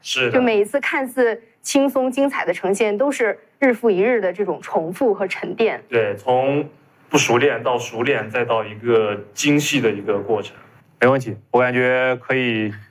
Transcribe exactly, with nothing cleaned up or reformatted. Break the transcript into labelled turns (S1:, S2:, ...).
S1: 是的，
S2: 就每一次看似轻松精彩的呈现，都是日复一日的这种重复和沉淀。
S1: 对，从不熟练到熟练，再到一个精细的一个过程。
S3: 没问题，我感觉可以